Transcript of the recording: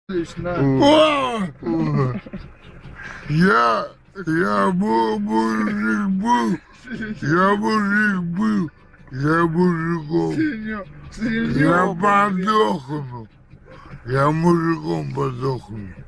Лично. Я мужик был, я мужиком. Я подохну, я мужиком подохну.